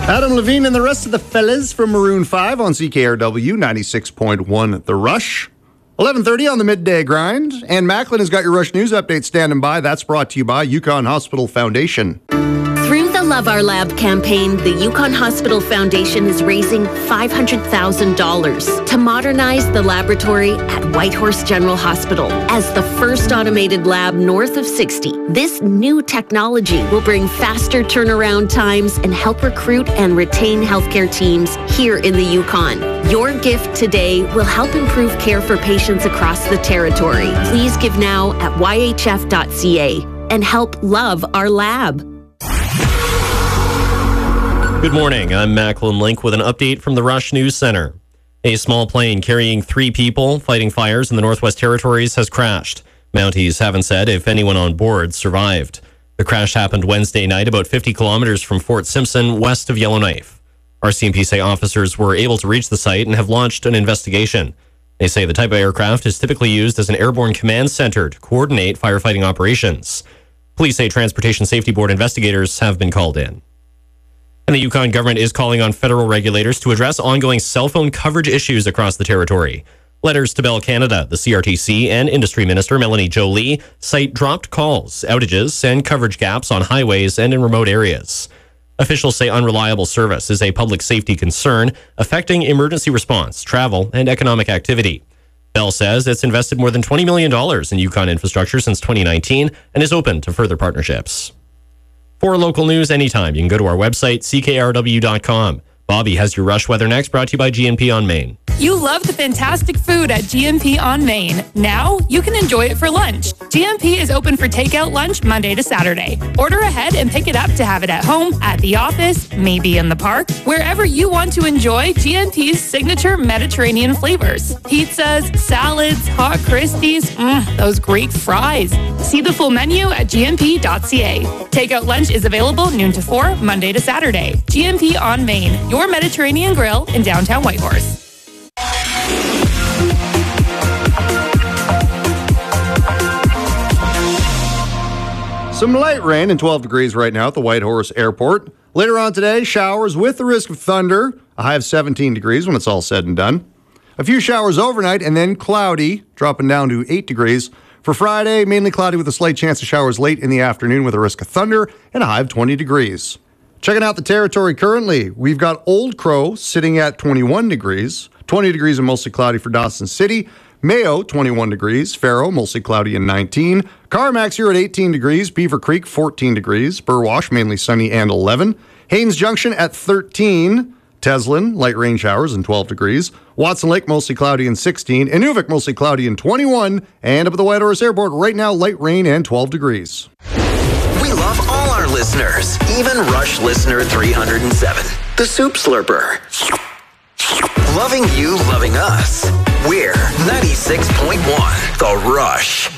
Adam Levine and the rest of the fellas from Maroon 5 on CKRW 96.1 The Rush. 11:30 on the midday grind. And Macklin has got your Rush News update standing by. That's brought to you by Yukon Hospital Foundation. Through the Love Our Lab campaign, the Yukon Hospital Foundation is raising $500,000 to modernize the laboratory at Whitehorse General Hospital as the first automated lab north of 60. This new technology will bring faster turnaround times and help recruit and retain healthcare teams here in the Yukon. Your gift today will help improve care for patients across the territory. Please give now at yhf.ca and help Love Our Lab. Good morning, I'm Macklin Link with an update from the Rush News Center. A small plane carrying 3 people fighting fires in the Northwest Territories has crashed. Mounties haven't said if anyone on board survived. The crash happened Wednesday night about 50 kilometers from Fort Simpson, west of Yellowknife. RCMP say officers were able to reach the site and have launched an investigation. They say the type of aircraft is typically used as an airborne command center to coordinate firefighting operations. Police say Transportation Safety Board investigators have been called in. And the Yukon government is calling on federal regulators to address ongoing cell phone coverage issues across the territory. Letters to Bell Canada, the CRTC, and Industry Minister Melanie Jolie cite dropped calls, outages, and coverage gaps on highways and in remote areas. Officials say unreliable service is a public safety concern affecting emergency response, travel, and economic activity. Bell says it's invested more than $20 million in Yukon infrastructure since 2019 and is open to further partnerships. For local news anytime, you can go to our website, ckrw.com. Bobby has your Rush weather next, brought to you by GNP on Main. You love the fantastic food at GNP on Main. Now you can enjoy it for lunch. GNP is open for takeout lunch Monday to Saturday. Order ahead and pick it up to have it at home, at the office, maybe in the park, wherever you want to enjoy GNP's signature Mediterranean flavors. Pizzas, salads, hot Christies, those great fries. See the full menu at gnp.ca. Takeout lunch is available noon to 4, Monday to Saturday. GNP on Main, your Mediterranean grill in downtown Whitehorse. Some light rain and 12 degrees right now at the Whitehorse Airport. Later on today, showers with the risk of thunder. A high of 17 degrees when it's all said and done. A few showers overnight and then cloudy, dropping down to 8 degrees. For Friday, mainly cloudy with a slight chance of showers late in the afternoon with a risk of thunder and a high of 20 degrees. Checking out the territory currently, we've got Old Crow sitting at 21 degrees. 20 degrees and mostly cloudy for Dawson City. Mayo, 21 degrees. Faro, mostly cloudy and 19. Carmack's here at 18 degrees. Beaver Creek, 14 degrees. Burwash, mainly sunny and 11. Haynes Junction at 13. Teslin, light rain showers and 12 degrees. Watson Lake, mostly cloudy and 16. Inuvik, mostly cloudy and 21. And up at the Whitehorse Airport, right now, light rain and 12 degrees. We love all our listeners, even Rush Listener 307, the Soup Slurper. Loving you, loving us. We're 96.1 The Rush.